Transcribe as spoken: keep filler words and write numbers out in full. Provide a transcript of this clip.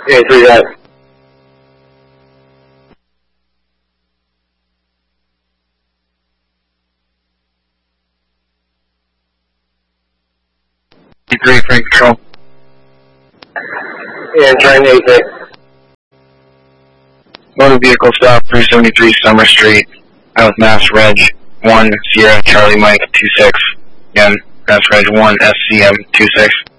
Yeah, three that. three, Frank Control. Yeah, trying eight six. Motor vehicle stop, three seventy-three Summer Street, out with Mass Reg one Sierra Charlie Mike two six. Again, Mass Reg one S C M two six.